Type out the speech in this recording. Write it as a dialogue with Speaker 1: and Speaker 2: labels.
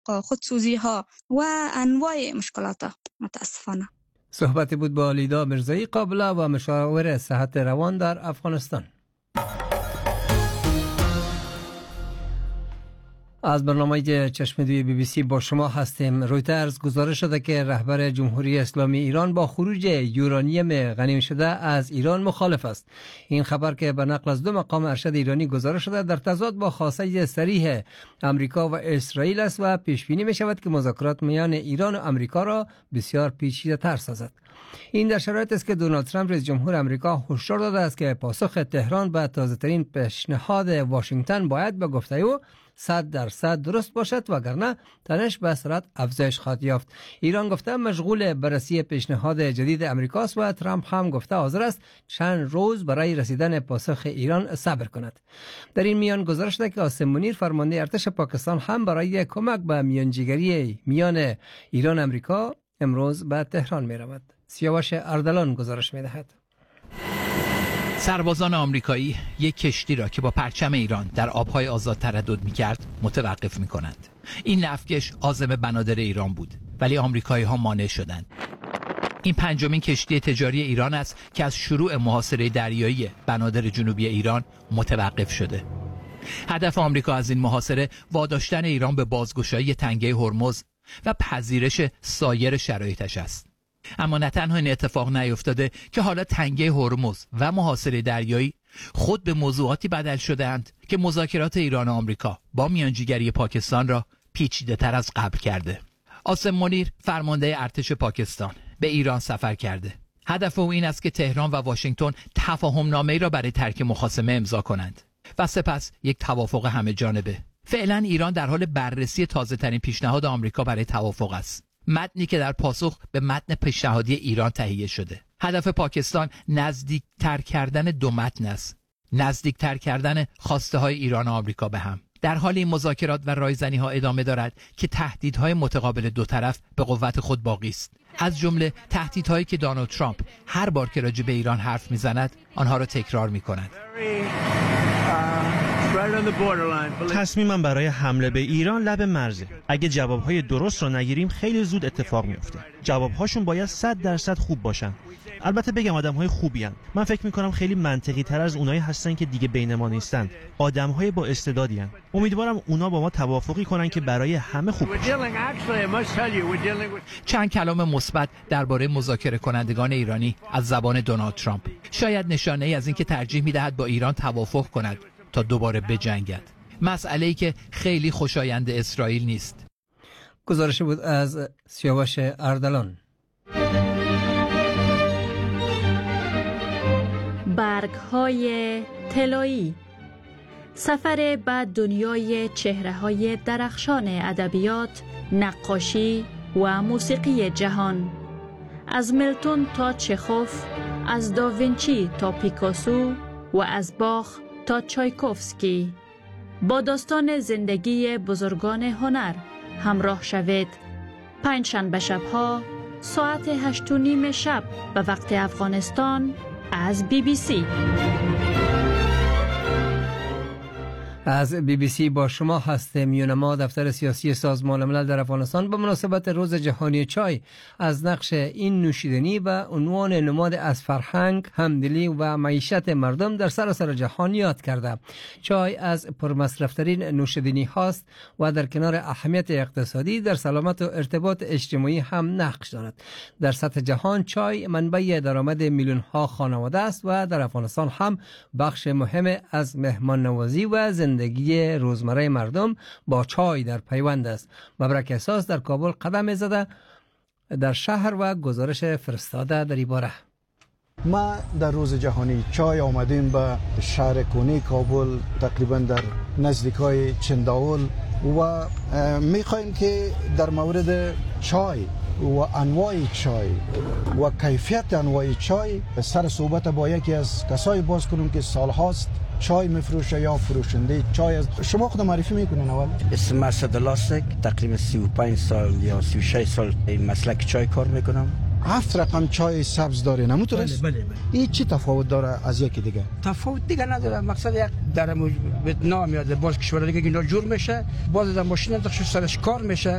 Speaker 1: خودسوزی ها و انواع مشکلات متاسفانه.
Speaker 2: صحبتی بود با لیدا مرزایی، قابله و مشاور صحت روان در افغانستان. از برنامه چشمدوی BBC با شما هستیم. رویترز گزارش داده که رهبر جمهوری اسلامی ایران با خروج یورانیم غنیم شده از ایران مخالف است. این خبر که به نقل از 2 مقام ارشد ایرانی گزارش شده در تضاد با خواسته صریح امریکا و اسرائیل است و پیش بینی می شود که مذاکرات میان ایران و امریکا را بسیار پیچیده تر سازد. این در شرایطی است که دونالد ترامپ رئیس جمهور امریکا هشدار داده است که پاسخ تهران به تازه‌ترین پیشنهاد واشنگتن باید به گفته او 100% درست باشد وگرنه تنش به سرعت افزایش خواهد یافت. ایران گفته مشغول بررسی پیشنهاد جدید امریکاست و ترامپ هم گفته حاضر است چند روز برای رسیدن پاسخ ایران صبر کند. در این میان گزارش شده که قاسم منیر فرمانده ارتش پاکستان هم برای کمک به میانجیگری میان ایران و امریکا امروز به تهران می رود. سیاوش اردلان گزارش می دهد.
Speaker 3: سربازان آمریکایی یک کشتی را که با پرچم ایران در آبهای آزاد تردد می‌کرد متوقف می‌کنند. این نفتکش عازم بنادر ایران بود ولی آمریکایی‌ها مانع شدند. این 5مین کشتی تجاری ایران است که از شروع محاصره دریایی بنادر جنوبی ایران متوقف شده. هدف آمریکا از این محاصره واداشتن ایران به بازگشایی تنگه هرمز و پذیرش سایر شرایطش است. اما نه تنها این اتفاق نیفتاده که حالا تنگه هرمز و محاصره دریایی خود به موضوعاتی بدل شده‌اند که مذاکرات ایران و آمریکا با میانجیگری پاکستان را پیچیده تر از قبل کرده. قاسم منیر فرمانده ارتش پاکستان به ایران سفر کرده. هدف او این است که تهران و واشنگتن تفاهم نامه‌ای را برای ترک مخاصمه امضا کنند و سپس یک توافق همه جانبه. فعلا ایران در حال بررسی تازه‌ترین پیشنهاد آمریکا برای توافق است. متنی که در پاسخ به متن پیشنهادی ایران تهیه شده. هدف پاکستان نزدیکتر کردن 2 متن است. نزدیکتر کردن خواسته های ایران و آمریکا به هم. در حال این مذاکرات و رایزنی ها ادامه دارد که تهدیدهای متقابل 2 طرف به قوت خود باقی است. از جمله تهدیدهایی که دونالد ترامپ هر بار که راجع به ایران حرف میزند آنها را تکرار میکند.
Speaker 4: تصمیمم برای حمله به ایران لب مرزه. اگه جوابهای درست رو نگیریم خیلی زود اتفاق میفته. جوابهاشون باید 100% خوب باشن. البته بگم آدم‌های خوبی هستن. من فکر می‌کنم خیلی منطقی تر از اونایی هستن که دیگه بین ما نیستن. آدم‌های با استعدادی هستن. امیدوارم اونا با ما توافقی کنن که برای همه خوب باشه.
Speaker 3: چند کلام مثبت درباره مذاکره کنندگان ایرانی از زبان دونالد ترامپ شاید نشانه‌ای از اینکه ترجیح می‌دهد با ایران توافق کند تا دوباره بجنگد. مسئله‌ای که خیلی خوشایند اسرائیل نیست.
Speaker 2: گزارش بود از سیاوش اردلان.
Speaker 5: برگ‌های طلایی، سفر به دنیای چهره‌های درخشان ادبیات، نقاشی و موسیقی جهان، از میلتون تا چخوف، از داوینچی تا پیکاسو و از باخ تا چایکوفسکی. با داستان زندگی بزرگان هنر همراه شوید. 5 شنبه شب‌ها ساعت 8:30 شب به وقت افغانستان از BBC.
Speaker 2: از BBC با شما هستیم. یونما دفتر سیاسی سازمان ملل در افغانستان به مناسبت روز جهانی چای از نقش این نوشیدنی و عنوان نماد از فرهنگ، همدلی و معیشت مردم در سراسر جهان یاد کرده. چای از پرمصرفترین نوشیدنی هاست و در کنار اهمیت اقتصادی در سلامت و ارتباط اجتماعی هم نقش دارد. در سطح جهان چای منبع درآمد میلیون ها خانواده است و در افغانستان هم بخش مهم از مهمان نوازی و زندگی روزمره مردم با چای در پیوند است. مبرک احساس در کابل قدم زده در شهر و گزارش فرستاده در این باره.
Speaker 6: ما در روز جهانی چای آمدیم به شهر کنی کابل، تقریبا در نزدیکای چنداول و میخوایم که در مورد چای و انواع چای و کیفیت انواع چای سر صحبت با یکی از کسایی باز کنیم که سالهاست چای میفروشه یا فروشنده چای است. شما خود معرفی میکنین اول؟
Speaker 7: اسم اسدالله است. تقریبا 35 سال یا 36 سال این مسلک چای کار میکنم.
Speaker 6: 7 رقم چای سبز داره نموتره؟
Speaker 7: بله.
Speaker 6: این چی تفاوت داره از یکی دیگه؟
Speaker 7: تفاوت دیگه نداره. مقصد یک در نام میاد باز کشور دیگه اینا جور میشه، باز در ماشین داخل سرش کار میشه.